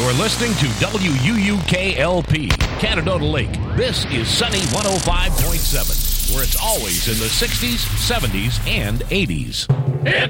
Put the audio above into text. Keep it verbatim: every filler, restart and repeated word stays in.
You're listening to W U U K L P, Canadota Lake. This is Sunny one oh five point seven, where it's always in the sixties, seventies, and eighties. It's